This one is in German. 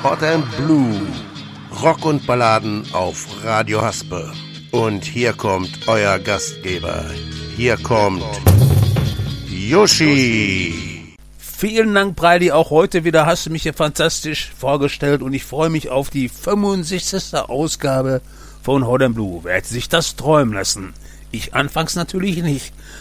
Hot and Blue. Rock und Balladen auf Radio Haspe. Und hier kommt euer Gastgeber. Hier kommt Yoshi. Vielen Dank, Breili. Auch heute wieder hast du mich hier fantastisch vorgestellt und ich freue mich auf die 65. Ausgabe von Hot and Blue. Wer hätte sich das träumen lassen? Ich anfangs natürlich nicht.